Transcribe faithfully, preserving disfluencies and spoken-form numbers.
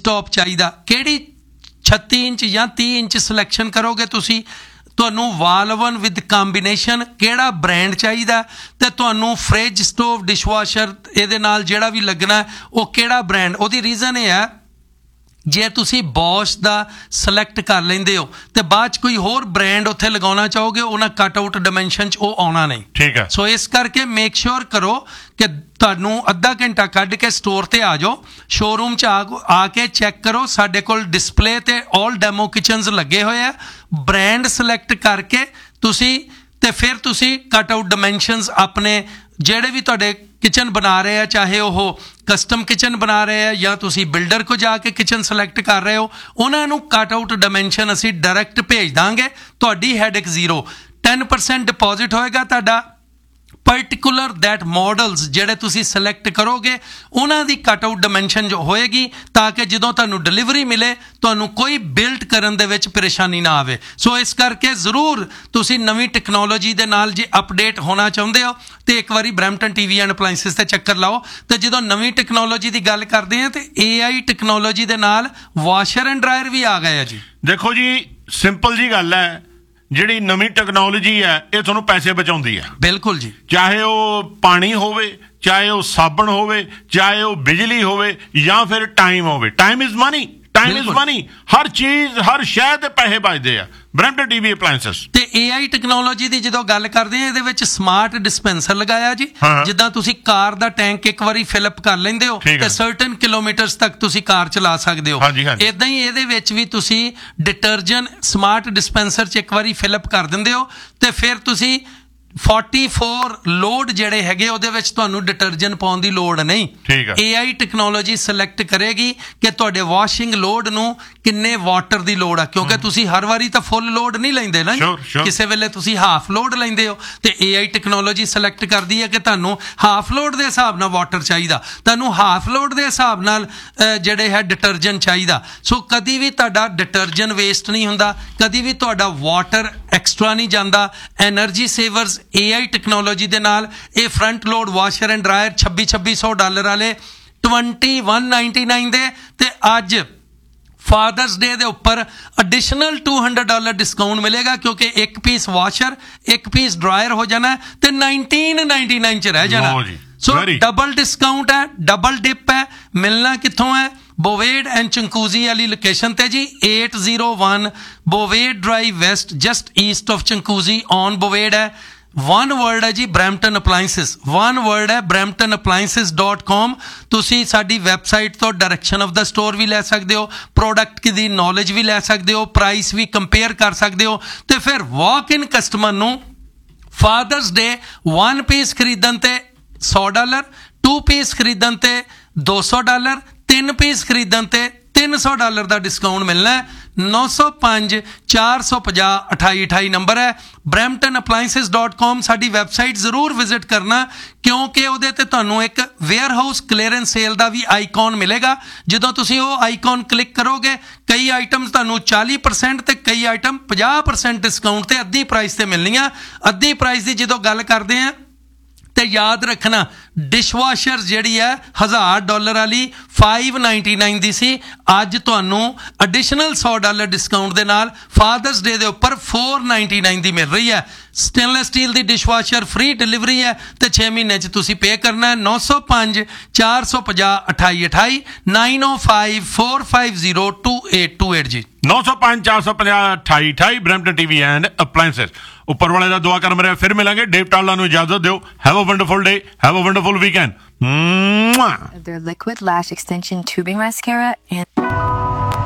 Stop ਚਾਹੀਦਾ, ਕਿਹੜੀ ਛੱਤੀ ਇੰਚ ਜਾਂ ਤੀਹ ਇੰਚ ਸਿਲੈਕਸ਼ਨ ਕਰੋਗੇ ਤੁਸੀਂ, ਤੁਹਾਨੂੰ ਵਾਲਵਨ ਵਿਦ ਕੰਬੀਨੇਸ਼ਨ ਕਿਹੜਾ ਬ੍ਰਾਂਡ ਚਾਹੀਦਾ, ਅਤੇ ਤੁਹਾਨੂੰ ਫਰਿੱਜ ਸਟੋਵ ਡਿਸ਼ਵਾਸ਼ਰ ਇਹਦੇ ਨਾਲ ਜਿਹੜਾ ਵੀ ਲੱਗਣਾ ਉਹ ਕਿਹੜਾ ਬ੍ਰਾਂਡ। ਉਹਦੀ ਰੀਜ਼ਨ ਇਹ ਹੈ, ਜੇ ਤੁਸੀਂ ਬੋਸ਼ ਦਾ ਸਿਲੈਕਟ ਕਰ ਲੈਂਦੇ ਹੋ ਤੇ ਬਾਅਦ 'ਚ ਕੋਈ ਹੋਰ ਬ੍ਰਾਂਡ ਉੱਥੇ ਲਗਾਉਣਾ ਚਾਹੋਗੇ, ਉਹਨਾਂ ਕੱਟ ਆਊਟ ਡਾਇਮੈਂਸ਼ਨ 'ਚ ਉਹ ਆਉਣਾ ਨਹੀਂ। ਠੀਕ ਹੈ। ਸੋ ਇਸ ਕਰਕੇ ਮੇਕ ਸ਼ੋਰ ਕਰੋ ਕਿ ਤੁਹਾਨੂੰ ਅੱਧਾ ਘੰਟਾ ਕੱਢ ਕੇ ਸਟੋਰ 'ਤੇ ਆ ਜਾਓ, ਸ਼ੋਰੂਮ 'ਚ ਆ ਆ ਕੇ ਚੈੱਕ ਕਰੋ। ਸਾਡੇ ਕੋਲ ਡਿਸਪਲੇ 'ਤੇ ਆਲ ਡੈਮੋ ਕਿਚਨਸ ਲੱਗੇ ਹੋਏ ਆ, ਬ੍ਰਾਂਡ ਸਿਲੈਕਟ ਕਰਕੇ ਤੁਸੀਂ ਤੇ ਫਿਰ ਤੁਸੀਂ ਕੱਟ ਆਊਟ ਡਾਇਮੈਂਸ਼ਨਸ ਆਪਣੇ ਜਿਹੜੇ ਵੀ ਤੁਹਾਡੇ ਕਿਚਨ ਬਣਾ ਰਹੇ ਆ, ਚਾਹੇ ਉਹ ਕਸਟਮ ਕਿਚਨ ਬਣਾ ਰਹੇ ਆ ਜਾਂ ਤੁਸੀਂ ਬਿਲਡਰ ਕੋ ਜਾ ਕੇ ਕਿਚਨ ਸਿਲੈਕਟ ਕਰ ਰਹੇ ਹੋ, ਉਹਨਾਂ ਨੂੰ ਕੱਟ ਆਊਟ ਡਾਇਮੈਂਸ਼ਨ ਅਸੀਂ ਡਾਇਰੈਕਟ ਭੇਜ ਦਾਂਗੇ। ਤੁਹਾਡੀ headache zero. Ten percent deposit ਹੋਏਗਾ ਤੁਹਾਡਾ। ਪਰਟੀਕੂਲਰ ਦੈਟ ਮੋਡਲਸ ਜਿਹੜੇ ਤੁਸੀਂ ਸਿਲੈਕਟ ਕਰੋਗੇ ਉਹਨਾਂ ਦੀ ਕੱਟ ਆਊਟ ਡਾਇਮੈਂਸ਼ਨ ਜੋ ਹੋਏਗੀ, ਤਾਂ ਕਿ ਜਦੋਂ ਤੁਹਾਨੂੰ ਡਿਲੀਵਰੀ ਮਿਲੇ ਤੁਹਾਨੂੰ ਕੋਈ ਬਿਲਡ ਕਰਨ ਦੇ ਵਿੱਚ ਪਰੇਸ਼ਾਨੀ ਨਾ ਆਵੇ। ਸੋ ਇਸ ਕਰਕੇ ਜ਼ਰੂਰ ਤੁਸੀਂ ਨਵੀਂ ਟੈਕਨੋਲੋਜੀ ਦੇ ਨਾਲ ਜੇ ਅਪਡੇਟ ਹੋਣਾ ਚਾਹੁੰਦੇ ਹੋ ਤੇ ਇੱਕ ਵਾਰੀ ਬਰੈਂਪਟਨ ਟੀਵੀ ਐਂਡ ਅਪਲਾਈਐਂਸਿਸ ਤੇ ਚੱਕਰ ਲਾਓ। ਤੇ ਜਦੋਂ ਨਵੀਂ ਟੈਕਨੋਲੋਜੀ ਦੀ ਗੱਲ ਕਰਦੇ ਹਾਂ ਤੇ ਏ ਆਈ ਟੈਕਨੋਲੋਜੀ ਦੇ ਨਾਲ ਵਾਸ਼ਰ ਐਂਡ ਡਰਾਇਰ ਵੀ ਆ ਗਏ ਆ ਜੀ। ਦੇਖੋ ਜੀ, ਸਿੰਪਲ ਜੀ ਗੱਲ ਹੈ, ਜਿਹੜੀ ਨਵੀਂ ਟੈਕਨੋਲੋਜੀ ਹੈ ਇਹ ਤੁਹਾਨੂੰ ਪੈਸੇ ਬਚਾਉਂਦੀ ਹੈ। ਬਿਲਕੁਲ ਜੀ। ਚਾਹੇ ਉਹ ਪਾਣੀ ਹੋਵੇ, ਚਾਹੇ ਉਹ ਸਾਬਣ ਹੋਵੇ, ਚਾਹੇ ਉਹ ਬਿਜਲੀ ਹੋਵੇ ਜਾਂ ਫਿਰ ਟਾਈਮ ਹੋਵੇ। Time is money, time is money. ਹਰ ਚੀਜ਼, ਹਰ ਸ਼ੈ ਤੇ ਪੈਸੇ ਬਚਦੇ ਆ। ਬਰੈਂਪਟਨ ਟੀਵੀ ਅਪਲਾਈਐਂਸਿਸ ਤੇ ਏ ਆਈ ਟੈਕਨੋਲੋਜੀ ਦੀ ਜਦੋਂ ਗੱਲ ਕਰਦੇ ਆ, ਇਹਦੇ ਵਿੱਚ ਸਮਾਰਟ ਡਿਸਪੈਂਸਰ ਲਗਾਇਆ ਜੀ। ਜਿੱਦਾਂ ਤੁਸੀਂ ਕਾਰ ਦਾ ਟੈਂਕ ਇੱਕ ਵਾਰੀ ਫਿਲਅਪ ਕਰ ਲੈਂਦੇ ਹੋ ਤੇ ਸਰਟਨ ਕਿਲੋਮੀਟਰਸ ਤੱਕ ਤੁਸੀਂ ਕਾਰ ਚਲਾ ਸਕਦੇ ਹੋ, ਏਦਾਂ ਹੀ ਇਹਦੇ ਵਿੱਚ ਵੀ ਤੁਸੀਂ ਡਿਟਰਜੈਂਟ ਸਮਾਰਟ ਡਿਸਪੈਂਸਰ 'ਚ ਇੱਕ ਵਾਰੀ ਫਿਲਅਪ ਕਰ ਦਿੰਦੇ ਹੋ ਤੇ ਫਿਰ ਤੁਸੀਂ ਫੋਰਟੀ ਫੋਰ ਲੋਡ ਜਿਹੜੇ ਹੈਗੇ ਉਹਦੇ ਵਿੱਚ ਤੁਹਾਨੂੰ ਡਿਟਰਜੈਂਟ ਪਾਉਣ ਦੀ ਲੋੜ ਨਹੀਂ। ਏ ਆਈ ਟੈਕਨੋਲੋਜੀ ਸਿਲੈਕਟ ਕਰੇਗੀ ਕਿ ਤੁਹਾਡੇ ਵਾਸ਼ਿੰਗ ਲੋਡ ਨੂੰ ਕਿੰਨੇ ਵਾਟਰ ਦੀ ਲੋੜ ਆ, ਕਿਉਂਕਿ ਤੁਸੀਂ ਹਰ ਵਾਰੀ ਤਾਂ ਫੁੱਲ ਲੋਡ ਨਹੀਂ ਲੈਂਦੇ ਨਾ, ਕਿਸੇ ਵੇਲੇ ਤੁਸੀਂ ਹਾਫ ਲੋਡ ਲੈਂਦੇ ਹੋ ਤੇ ਏ ਆਈ ਟੈਕਨੋਲੋਜੀ ਸਿਲੈਕਟ ਕਰਦੀ ਹੈ ਕਿ ਤੁਹਾਨੂੰ ਹਾਫ ਲੋਡ ਦੇ ਹਿਸਾਬ ਨਾਲ ਵਾਟਰ ਚਾਹੀਦਾ, ਤੁਹਾਨੂੰ ਹਾਫ ਲੋਡ ਦੇ ਹਿਸਾਬ ਨਾਲ ਜਿਹੜੇ ਹੈ ਡਿਟਰਜੈਂਟ ਚਾਹੀਦਾ। ਸੋ ਕਦੀ ਵੀ ਤੁਹਾਡਾ ਡਿਟਰਜੈਂਟ ਵੇਸਟ ਨਹੀਂ ਹੁੰਦਾ, ਕਦੀ ਵੀ ਤੁਹਾਡਾ ਵਾਟਰ ਐਕਸਟਰਾ ਨਹੀਂ ਜਾਂਦਾ। ਐਨਰਜੀ ਸੇਵਰਸ ਏ ਆਈ ਟੈਕਨੋਲੋਜੀ ਦੇ ਨਾਲ ਇਹ front load washer and dryer ਛੱਬੀ ਛੱਬੀ ਸੌ ਡਾਲਰ ਵਾਲੇ ਟਵੰਟੀ ਵਨ ਨਾਈਨਟੀ ਨਾਈਨ ਦੇ, ਤੇ ਅੱਜ ਫਾਦਰਸ ਡੇ ਦੇ ਉੱਪਰ additional two hundred dollar discount ਮਿਲੇਗਾ, ਕਿਉਂਕਿ ਇੱਕ ਪੀਸ ਵਾਸ਼ਰ ਇੱਕ ਪੀਸ ਡਰਾਇਰ ਹੋ ਜਾਣਾ ਤੇ ਨਾਈਨਟੀਨ ਨਾਈਨਟੀ ਨਾਈਨ 'ਚ ਰਹਿ ਜਾਣਾ। ਸੋ ਡਬਲ ਡਿਸਕਾਊਂਟ ਹੈ, ਡਬਲ ਡਿਪ ਹੈ। ਮਿਲਣਾ ਕਿੱਥੋਂ ਹੈ? ਬੋਵੇਡ ਐਂਡ ਚੰਕੂਜ਼ੀ ਵਾਲੀ ਲੋਕੇਸ਼ਨ ਤੇ ਜੀ, eight zero one ਬੋਵੇਡ drive West, just East of ਚੰਕੂਜ਼ੀ on ਬੋਵੇਡ ਹੈ। ਵਨ ਵਰਡ ਹੈ ਜੀ, ਬਰੈਂਪਟਨ ਅਪਲਾਈਐਂਸਿਸ। ਵਨ ਵਰਡ ਹੈ, ਬਰੈਂਪਟਨ ਅਪਲਾਈਐਂਸਿਸ ਡੋਟ ਕਾਮ। ਤੁਸੀਂ ਸਾਡੀ ਵੈਬਸਾਈਟ ਤੋਂ ਡਾਇਰੈਕਸ਼ਨ ਆਫ ਦਾ ਸਟੋਰ ਵੀ ਲੈ ਸਕਦੇ ਹੋ, ਪ੍ਰੋਡਕਟ ਦੀ ਨੌਲੇਜ ਵੀ ਲੈ ਸਕਦੇ ਹੋ, ਪ੍ਰਾਈਸ ਵੀ ਕੰਪੇਅਰ ਕਰ ਸਕਦੇ ਹੋ, ਤੇ ਫਿਰ ਵਾਕ ਇਨ ਕਸਟਮਰ ਨੂੰ ਫਾਦਰਸ ਡੇ ਵਨ ਪੀਸ ਖਰੀਦਣ ਤੇ ਸੌ ਡਾਲਰ, ਟੂ ਪੀਸ ਖਰੀਦਣ ਤੇ ਦੋ ਸੌ ਡਾਲਰ, ਤਿੰਨ ਪੀਸ ਖਰੀਦਣ ਤੇ ਤਿੰਨ ਸੌ ਡਾਲਰ ਦਾ ਡਿਸਕਾਊਂਟ ਮਿਲਣਾ ਹੈ। ਨੌ ਸੌ ਪੰਜ ਚਾਰ ਸੌ ਪੰਜਾਹ ਅਠਾਈ ਅਠਾਈ ਨੰਬਰ ਹੈ। ਬਰੈਂਪਟਨ ਅਪਲਾਈਐਂਸਿਸ ਡੋਟ ਕਾਮ ਸਾਡੀ ਵੈਬਸਾਈਟ ਜ਼ਰੂਰ ਵਿਜ਼ਿਟ ਕਰਨਾ, ਕਿਉਂਕਿ ਉਹਦੇ ਤੇ ਤੁਹਾਨੂੰ ਇੱਕ ਵੇਅਰ ਹਾਊਸ ਕਲੀਅਰੈਂਸ ਸੇਲ ਦਾ ਵੀ ਆਈਕਨ ਮਿਲੇਗਾ। ਜਦੋਂ ਤੁਸੀਂ ਉਹ ਆਈਕਨ ਕਲਿੱਕ ਕਰੋਗੇ, ਕਈ ਆਈਟਮਸ ਤੁਹਾਨੂੰ ਚਾਲੀ ਪਰਸੈਂਟ ਤੇ ਕਈ ਆਈਟਮ ਪੰਜਾਹ ਪਰਸੈਂਟ ਡਿਸਕਾਊਂਟ ਤੇ ਅੱਧੀ ਪ੍ਰਾਈਸ ਤੇ ਮਿਲਣੀਆਂ। ਅੱਧੀ ਪ੍ਰਾਈਸ ਦੀ ਜਦੋਂ ਗੱਲ ਕਰਦੇ ਹਾਂ ਤੇ ਯਾਦ ਰੱਖਣਾ, ਡਿਸ਼ਵਾਸ਼ਰ ਜਿਹੜੀ ਹੈ ਹਜ਼ਾਰ ਡਾਲਰ ਵਾਲੀ ਫਾਈਵ ਨਾਈਨਟੀ ਨਾਈਨ ਦੀ ਸੀ, ਅੱਜ ਤੁਹਾਨੂੰ ਐਡੀਸ਼ਨਲ ਸੌ ਡਾਲਰ ਡਿਸਕਾਊਂਟ ਦੇ ਨਾਲ ਫਾਦਰਸ ਡੇ ਦੇ ਉੱਪਰ ਫੋਰ ਨਾਈਨਟੀ ਨਾਈਨ ਦੀ ਮਿਲ ਰਹੀ ਹੈ। ਸਟੇਨਲੈਸ ਸਟੀਲ ਦੀ ਡਿਸ਼ਵਾਸ਼ਰ ਫ੍ਰੀ ਡਿਲੀਵਰੀ ਹੈ ਤੇ ਛੇ ਮਹੀਨੇ 'ਚ ਤੁਸੀਂ ਪੇ ਕਰਨਾ ਹੈ। ਨੌ ਸੌ ਪੰਜ ਚਾਰ ਸੌ ਪੰਜਾਹ ਅਠਾਈ ਅਠਾਈ ਨਾਈਨ ਓ five four five zero two eight two eight ਜੀ। ਨੌ ਸੌ ਪੰਜ ਚਾਰ ਸੌ ਪੰਜਾਹ ਅਠਾਈ ਅਠਾਈ ਬਰੈਂਪਟਨ ਟੀਵੀ ਐਂਡ ਅਪਲਾਈਐਂਸਿਸ। ਉੱਪਰ ਵਾਲੇ ਦਾ ਦੁਆ ਕਰ ਮੇਰੇ ਫਿਰ ਮਿਲਾਂਗੇ। ਡੇਵ ਟਾਲਾ ਨੂੰ ਇਜਾਜ਼ਤ ਦਿਓ। Have a wonderful day, have a wonderful weekend. Their liquid lash extension tubing mascara and